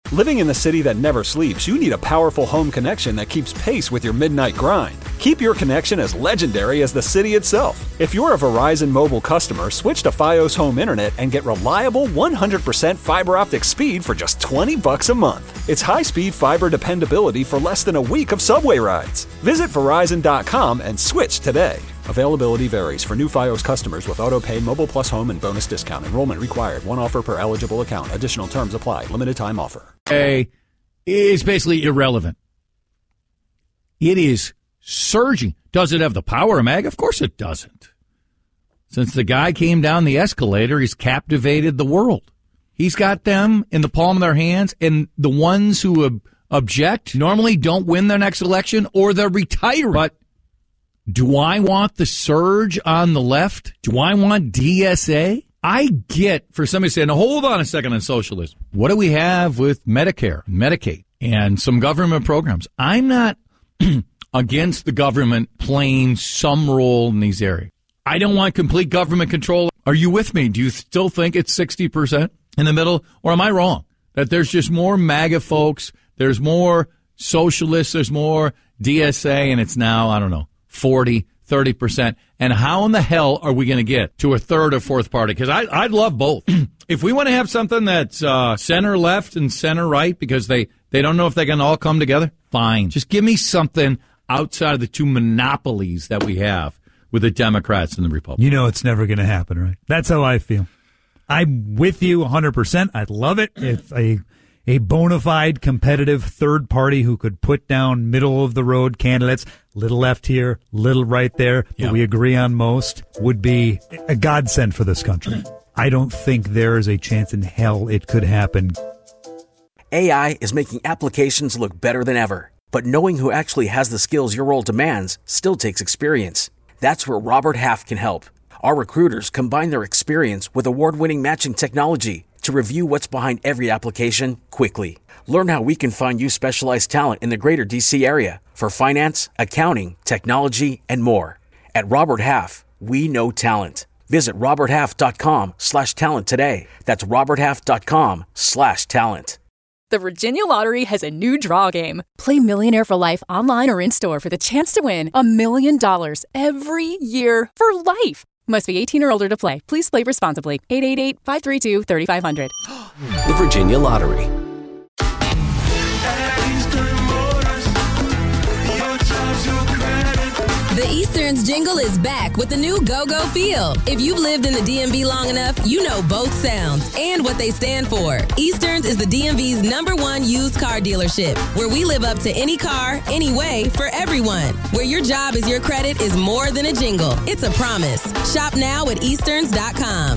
Living in the city that never sleeps, you need a powerful home connection that keeps pace with your midnight grind. Keep your connection as legendary as the city itself. If you're a Verizon mobile customer, switch to Fios Home Internet and get reliable 100% fiber optic speed for just $20 a month. It's high-speed fiber dependability for less than a week of subway rides. Visit Verizon.com and switch today. Availability varies for new Fios customers with auto-pay, Mobile Plus Home, and bonus discount. Enrollment required. One offer per eligible account. Additional terms apply. Limited time offer. Is basically irrelevant. It is surging. Does it have the power of MAGA? Of course it doesn't. Since the guy came down the escalator, he's captivated the world. He's got them in the palm of their hands, and the ones who object normally don't win their next election or they're retiring. But do I want the surge on the left? Do I want DSA? I get for somebody saying, now, hold on a second on socialism. What do we have with Medicare, Medicaid, and some government programs? I'm not against the government playing some role in these areas. I don't want complete government control. Are you with me? Do you still think it's 60% in the middle? Or am I wrong? That there's just more MAGA folks, there's more socialists, there's more DSA, and it's now, I don't know, 40, 30%. And how in the hell are we going to get to a third or fourth party? Because I'd love both. If we want to have something that's center left and center right because they don't know if they can all come together, fine. Just give me something outside of the two monopolies that we have with the Democrats and the Republicans. You know it's never going to happen, right? That's how I feel. I'm with you 100%. I'd love it. It's a bona fide competitive third party who could put down middle-of-the-road candidates, little left here, little right there, but we agree on most, would be a godsend for this country. I don't think there is a chance in hell it could happen. AI is making applications look better than ever, but knowing who actually has the skills your role demands still takes experience. That's where Robert Half can help. Our recruiters combine their experience with award-winning matching technology to review what's behind every application quickly. Learn how we can find you specialized talent in the greater D.C. area for finance, accounting, technology, and more. At Robert Half, we know talent. Visit roberthalf.com/talent today. That's roberthalf.com/talent. The Virginia Lottery has a new draw game. Play Millionaire for Life online or in-store for the chance to win $1 million every year for life. Must be 18 or older to play. Please play responsibly. 888-532-3500. The Virginia Lottery. The Easterns jingle is back with the new Go-Go feel. If you've lived in the DMV long enough, you know both sounds and what they stand for. Easterns is the DMV's #1 used car dealership, where we live up to any car, any way, for everyone. Where your job is your credit is more than a jingle. It's a promise. Shop now at Easterns.com.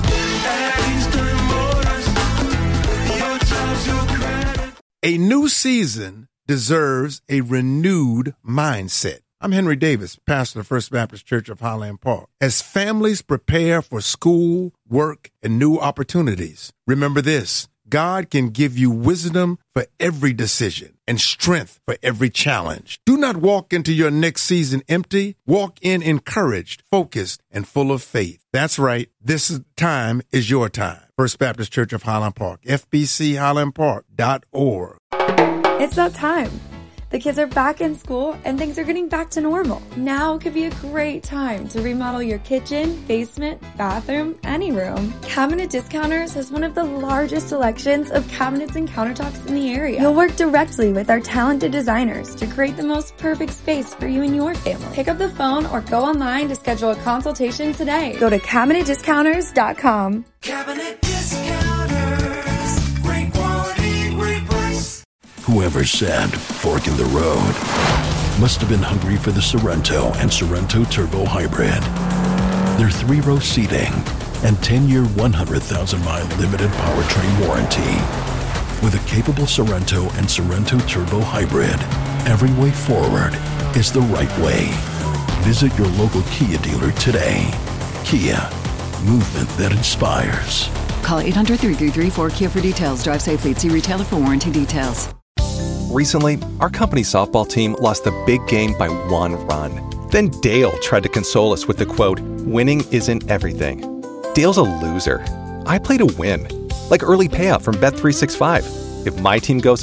A new season deserves a renewed mindset. I'm Henry Davis, pastor of First Baptist Church of Highland Park. As families prepare for school, work, and new opportunities, remember this: God can give you wisdom for every decision and strength for every challenge. Do not walk into your next season empty. Walk in encouraged, focused, and full of faith. That's right. Time is your time. First Baptist Church of Highland Park, FBCHighlandPark.org. It's that time. The kids are back in school and things are getting back to normal. Now could be a great time to remodel your kitchen, basement, bathroom, any room. Cabinet Discounters has one of the largest selections of cabinets and countertops in the area. You'll work directly with our talented designers to create the most perfect space for you and your family. Pick up the phone or go online to schedule a consultation today. Go to CabinetDiscounters.com. Cabinet Discounters. Great quality, great price. Whoever said fork in the road must have been hungry for the Sorrento and Sorrento Turbo Hybrid. Their 3-row seating and 10-year, 100,000-mile limited powertrain warranty. With a capable Sorrento and Sorrento Turbo Hybrid, every way forward is the right way. Visit your local Kia dealer today. Kia, movement that inspires. Call 800-333-4KIA for details. Drive safely. See retailer for warranty details. Recently, our company softball team lost the big game by 1 run. Then Dale tried to console us with the quote, "Winning isn't everything." Dale's a loser. I play to win, like early payout from Bet365. If my team goes